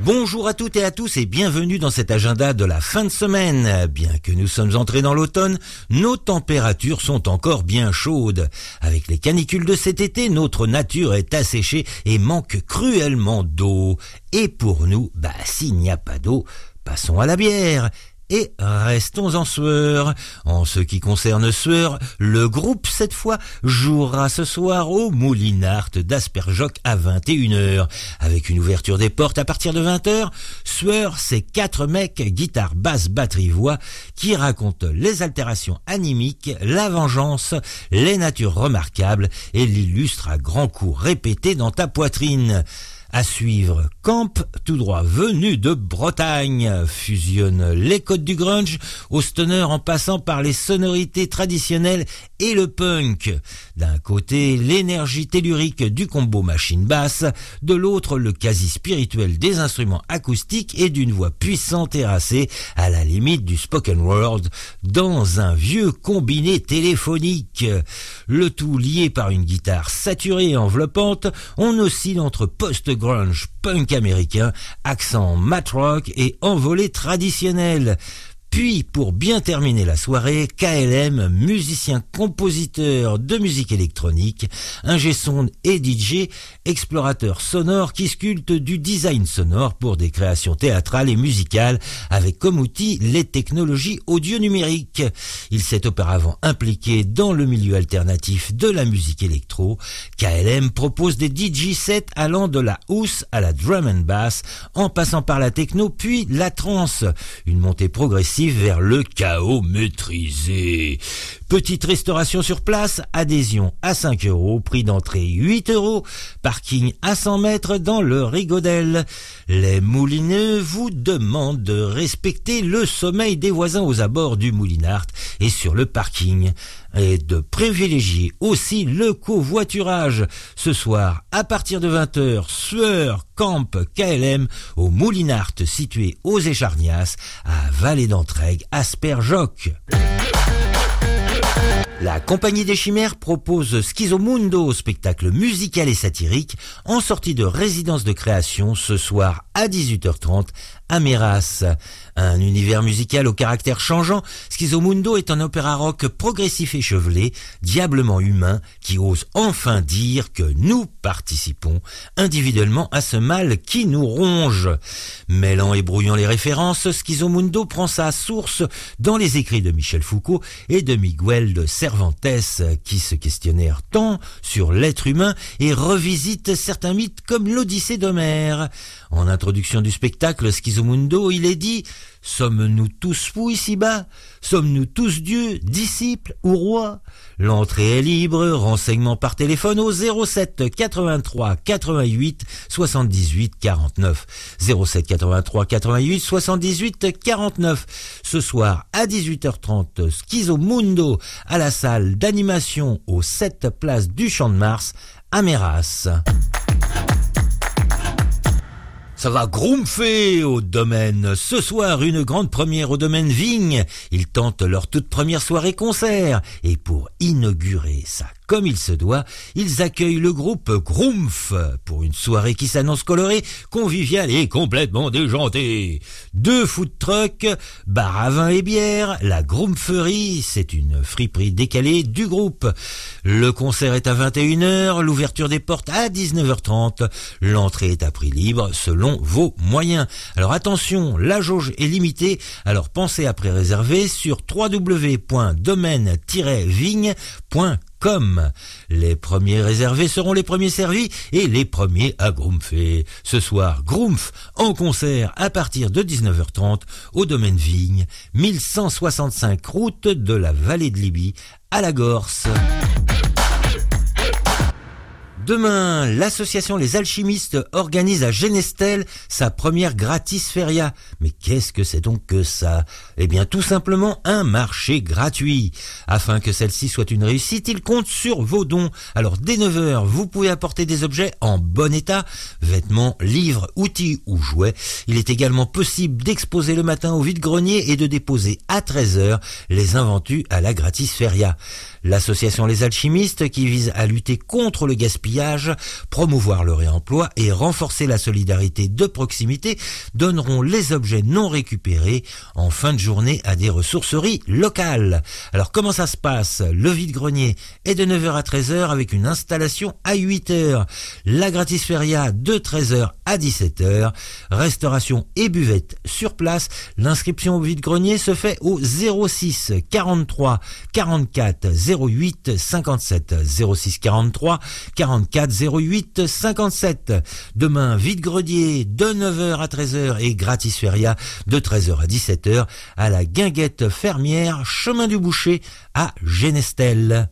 Bonjour à toutes et à tous et bienvenue dans cet agenda de la fin de semaine. Bien que nous sommes entrés dans l'automne, nos températures sont encore bien chaudes. Avec les canicules de cet été, notre nature est asséchée et manque cruellement d'eau. Et pour nous, s'il n'y a pas d'eau, passons à la bière. Et restons en Sueur. En ce qui concerne Sueur, le groupe, cette fois, jouera ce soir au Moulinart d'Asperjoc à 21h. Avec une ouverture des portes à partir de 20h, Sueur, c'est 4 mecs, guitare, basse, batterie, voix, qui racontent les altérations animiques, la vengeance, les natures remarquables et l'illustrent à grands coups répétés dans ta poitrine. À suivre, Camp, tout droit venu de Bretagne, fusionne les codes du grunge au stoner en passant par les sonorités traditionnelles et le punk. D'un côté, l'énergie tellurique du combo machine-basse, de l'autre, le quasi-spirituel des instruments acoustiques et d'une voix puissante et racée à la limite du spoken word dans un vieux combiné téléphonique. Le tout lié par une guitare saturée et enveloppante, on oscille entre post-grunge punk américain, accent mat rock et envolée traditionnelle. Puis, pour bien terminer la soirée, KLM, musicien-compositeur de musique électronique, ingé son et DJ, explorateur sonore qui sculpte du design sonore pour des créations théâtrales et musicales avec comme outil les technologies audio-numériques. Il s'est auparavant impliqué dans le milieu alternatif de la musique électro. KLM propose des DJ sets allant de la house à la drum and bass, en passant par la techno puis la trance. Une montée progressive vers le chaos maîtrisé. Petite restauration sur place, adhésion à 5 €, prix d'entrée 8 €, parking à 100 mètres dans le Rigodel. Les moulineux vous demandent de respecter le sommeil des voisins aux abords du Moulinart et sur le parking, et de privilégier aussi le covoiturage. Ce soir, à partir de 20h, Sueur, Camp, KLM, au Moulinart situé aux Écharnias, à Vallée d'Entraigues, Asperjoc. La Compagnie des Chimères propose Schizomundo, spectacle musical et satirique, en sortie de résidence de création ce soir à 18h30 à Méras. Un univers musical au caractère changeant, Schizomundo est un opéra rock progressif échevelé, diablement humain, qui ose enfin dire que nous participons individuellement à ce mal qui nous ronge. Mêlant et brouillant les références, Schizomundo prend sa source dans les écrits de Michel Foucault et de Miguel de Cervantes, qui se questionnèrent tant sur l'être humain et revisitent certains mythes comme l'Odyssée d'Homère. En introduction du spectacle Schizomundo, il est dit « Sommes-nous tous fous ici-bas ? Sommes-nous tous dieux, disciples ou rois ?» L'entrée est libre, renseignements par téléphone au 07 83 88 78 49. 07 83 88 78 49. Ce soir à 18h30, Schizomundo à la salle d'animation aux 7 places du Champ de Mars à Méras. Ça va groumfer au domaine. Ce soir, une grande première au domaine Vigne. Ils tentent leur toute première soirée concert. Et pour inaugurer ça comme il se doit, ils accueillent le groupe Groomf pour une soirée qui s'annonce colorée, conviviale et complètement déjantée. 2 food trucks, bar à vin et bière, la Groomferie, c'est une friperie décalée du groupe. Le concert est à 21h, l'ouverture des portes à 19h30. L'entrée est à prix libre selon vos moyens. Alors attention, la jauge est limitée, alors pensez à pré-réserver sur www.domaine-vigne.com. Les premiers réservés seront les premiers servis et les premiers à groomfer. Ce soir, Groomf en concert à partir de 19h30 au domaine Vigne, 1165 route de la Vallée de Libye à la Gorse. Demain, l'association Les Alchimistes organise à Genestel sa première gratis feria. Mais qu'est-ce que c'est donc que ça ? Eh bien, tout simplement un marché gratuit. Afin que celle-ci soit une réussite, il compte sur vos dons. Alors, dès 9h, vous pouvez apporter des objets en bon état, vêtements, livres, outils ou jouets. Il est également possible d'exposer le matin au vide-grenier et de déposer à 13h les invendus à la gratis feria. L'association Les Alchimistes, qui vise à lutter contre le gaspillage triage, promouvoir le réemploi et renforcer la solidarité de proximité donneront les objets non récupérés en fin de journée à des ressourceries locales. Alors comment ça se passe? Le vide-grenier est de 9h à 13h avec une installation à 8h. La gratis-feria de 13h à 17h. Restauration et buvette sur place. L'inscription au vide-grenier se fait au 06 43 44 08 57. 06 43 44 08 57. Demain, vide-grenier de 9h à 13h et gratis-feria de 13h à 17h à la Guinguette Fermière, chemin du Boucher à Genestel.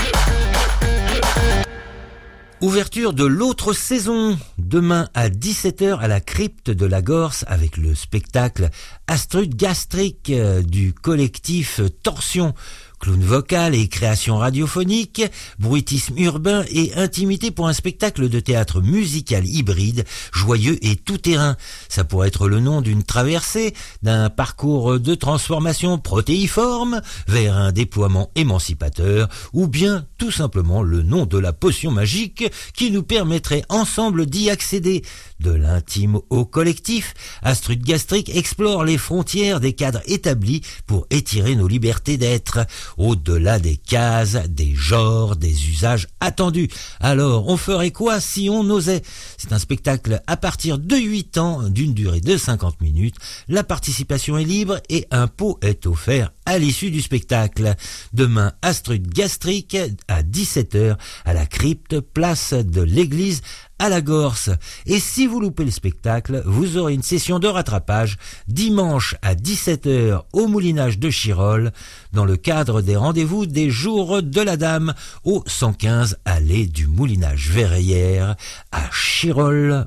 Ouverture de l'autre saison, demain à 17h à la crypte de la Gorse avec le spectacle Astrud Gastrique du collectif Torsion. Clown vocal et création radiophonique, bruitisme urbain et intimité pour un spectacle de théâtre musical hybride, joyeux et tout-terrain. Ça pourrait être le nom d'une traversée, d'un parcours de transformation protéiforme vers un déploiement émancipateur, ou bien tout simplement le nom de la potion magique qui nous permettrait ensemble d'y accéder. De l'intime au collectif, Astrud Gastrique explore les frontières des cadres établis pour étirer nos libertés d'être, au-delà des cases, des genres, des usages attendus. Alors, on ferait quoi si on osait? C'est un spectacle à partir de 8 ans, d'une durée de 50 minutes. La participation est libre et un pot est offert à l'issue du spectacle. Demain, Astrud Gastrique à 17h à la crypte, place de l'église à la Gorse. Et si vous loupez le spectacle, vous aurez une session de rattrapage dimanche à 17h au Moulinage de Chirol dans le cadre des rendez-vous des Jours de la Dame au 115 allée du Moulinage Verrières à Chirol.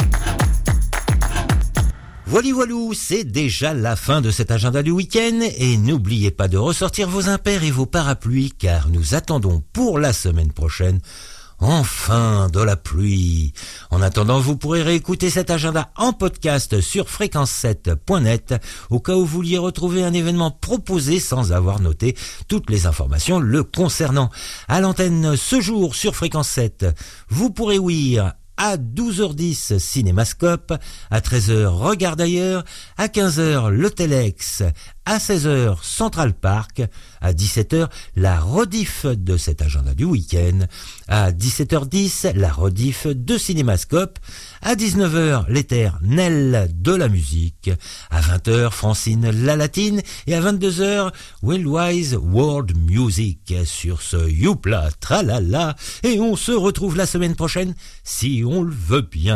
Voilou, c'est déjà la fin de cet agenda du week-end et n'oubliez pas de ressortir vos impairs et vos parapluies car nous attendons pour la semaine prochaine enfin de la pluie. En attendant, vous pourrez réécouter cet agenda en podcast sur fréquence7.net au cas où vous vouliez retrouver un événement proposé sans avoir noté toutes les informations le concernant. À l'antenne ce jour sur Fréquence 7, vous pourrez ouïr à 12h10 Cinémascope, à 13h Regard d'ailleurs, à 15h Le Telex, à 16h Central Park, à 17h la rediff de cet agenda du week-end, à 17h10 la rediff de Cinémascope, à 19h l'éternel de la musique, à 20h Francine la Latine et à 22h Wellwise World Music. Sur ce youpla tralala et on se retrouve la semaine prochaine si on le veut bien.